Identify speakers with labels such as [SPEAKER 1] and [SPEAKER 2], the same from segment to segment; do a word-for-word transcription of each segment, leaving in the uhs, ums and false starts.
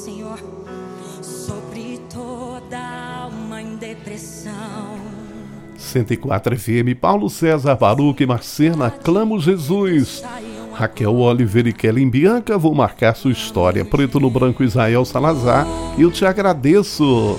[SPEAKER 1] Senhor, sobre toda alma em depressão.
[SPEAKER 2] cento e quatro F M, Paulo César, Baruque, Marcena, clamo Jesus. Raquel Oliveira e Kelly Bianca, vou marcar sua história. Preto no branco, Israel Salazar, eu te agradeço.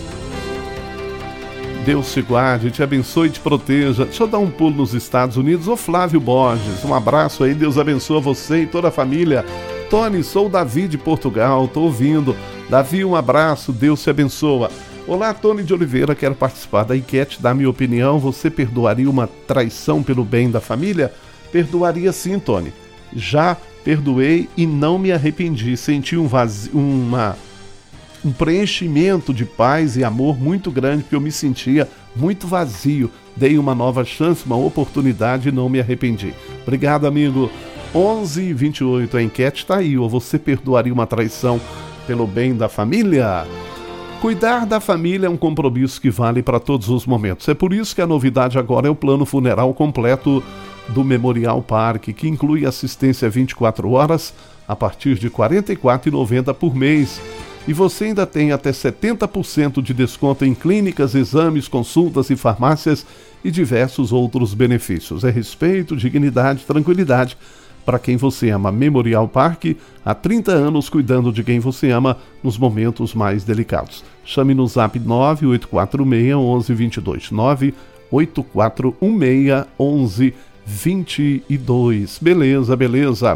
[SPEAKER 2] Deus te guarde, te abençoe e te proteja. Deixa eu dar um pulo nos Estados Unidos. Ô Flávio Borges, um abraço aí, Deus abençoe você e toda a família. Tony, sou o Davi de Portugal, tô ouvindo. Davi, um abraço, Deus te abençoa. Olá, Tony de Oliveira, quero participar da enquete, dar minha opinião. Você perdoaria uma traição pelo bem da família? Perdoaria sim, Tony. Já perdoei e não me arrependi. Senti um vazio, uma... um preenchimento de paz e amor muito grande, porque eu me sentia muito vazio. Dei uma nova chance, uma oportunidade e não me arrependi. Obrigado, amigo. onze e vinte e oito, a enquete está aí. Ou você perdoaria uma traição pelo bem da família? Cuidar da família é um compromisso que vale para todos os momentos. É por isso que a novidade agora é o plano funeral completo do Memorial Park, que inclui assistência vinte e quatro horas a partir de quarenta e quatro reais e noventa centavos por mês. E você ainda tem até setenta por cento de desconto em clínicas, exames, consultas e farmácias e diversos outros benefícios. É respeito, dignidade, tranquilidade para quem você ama. Memorial Park, há trinta anos cuidando de quem você ama nos momentos mais delicados. Chame no zap nove oito quatro seis, um um dois dois, nove oito quatro um seis, um um dois dois. Beleza, beleza.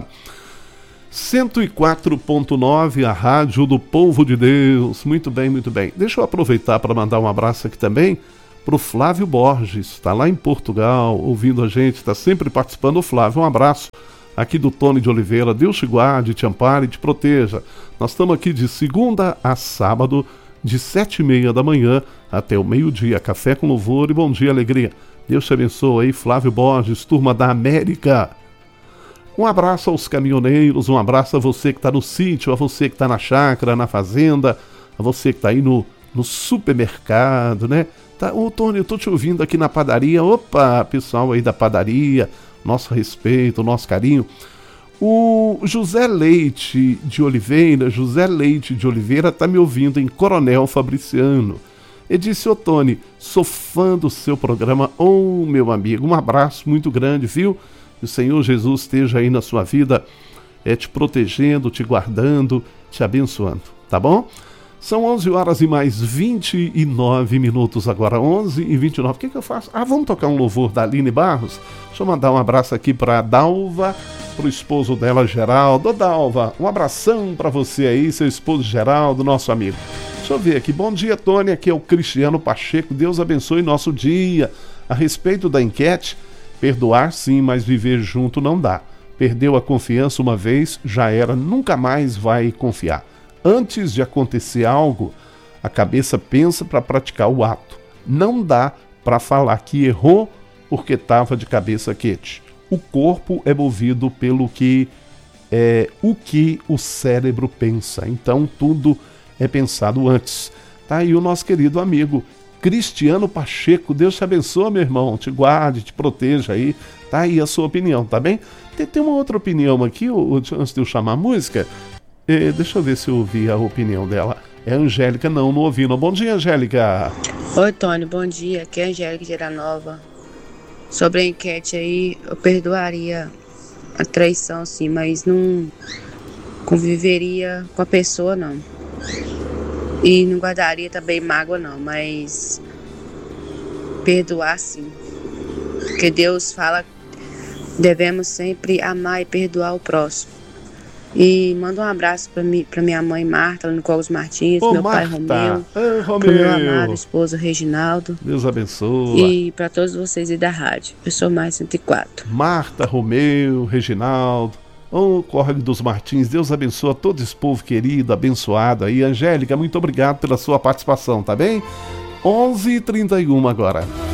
[SPEAKER 2] cento e quatro ponto nove, a rádio do povo de Deus. Muito bem, muito bem. Deixa eu aproveitar para mandar um abraço aqui também para o Flávio Borges, está lá em Portugal, ouvindo a gente, está sempre participando. O Flávio, um abraço aqui do Tony de Oliveira. Deus te guarde, te ampare e te proteja. Nós estamos aqui de segunda a sábado, de sete e meia da manhã até o meio-dia. Café com louvor e bom dia, alegria. Deus te abençoe aí, Flávio Borges, turma da América. Um abraço aos caminhoneiros, um abraço a você que está no sítio, a você que está na chácara, na fazenda, a você que está aí no, no supermercado, né? Tá, ô Tony, eu estou te ouvindo aqui na padaria. Opa, pessoal aí da padaria, nosso respeito, nosso carinho. O José Leite de Oliveira, José Leite de Oliveira está me ouvindo em Coronel Fabriciano. Ele disse, ô Tony, sou fã do seu programa. Ô meu amigo, um abraço muito grande, viu? Que o Senhor Jesus esteja aí na sua vida, é, te protegendo, te guardando, te abençoando, tá bom? São onze horas e mais vinte e nove minutos agora, onze e vinte e nove. O que que eu faço? Ah, vamos tocar um louvor da Aline Barros? Deixa eu mandar um abraço aqui para Dalva, pro esposo dela, Geraldo. Ô Dalva, um abração para você aí, seu esposo Geraldo, nosso amigo. Deixa eu ver aqui. Bom dia, Tony. Aqui é o Cristiano Pacheco. Deus abençoe nosso dia. A respeito da enquete, perdoar sim, mas viver junto não dá. Perdeu a confiança uma vez, já era, nunca mais vai confiar. Antes de acontecer algo, a cabeça pensa para praticar o ato. Não dá para falar que errou porque estava de cabeça quente. O corpo é movido pelo que é o que o cérebro pensa. Então tudo é pensado antes. Tá aí o nosso querido amigo Cristiano Pacheco. Deus te abençoe, meu irmão, te guarde, te proteja aí. Tá aí a sua opinião, tá bem? Tem, tem uma outra opinião aqui, antes de eu chamar a música. É, deixa eu ver se eu ouvi a opinião dela. É a Angélica, não, não ouvi não. Bom dia, Angélica.
[SPEAKER 3] Oi, Tony, bom dia. Aqui é a Angélica de Geranova. Sobre a enquete aí, eu perdoaria a traição, sim, mas não conviveria com a pessoa, não. E não guardaria também mágoa, não, mas perdoar, sim. Porque Deus fala que devemos sempre amar e perdoar o próximo. E manda um abraço pra, mi, pra minha mãe Marta, lá no Cogos Martins,
[SPEAKER 2] Ô,
[SPEAKER 3] meu
[SPEAKER 2] Marta.
[SPEAKER 3] pai Romeu,
[SPEAKER 2] Ô, Romeu.
[SPEAKER 3] pro meu amado esposo Reginaldo.
[SPEAKER 2] Deus abençoe.
[SPEAKER 3] E pra todos vocês aí da rádio. Eu sou mais cento e quatro.
[SPEAKER 2] Marta, Romeu, Reginaldo. Ô, Córrego dos Martins, Deus abençoe a todo esse povo querido, abençoado aí. Angélica, muito obrigado pela sua participação, tá bem? onze e trinta e um agora.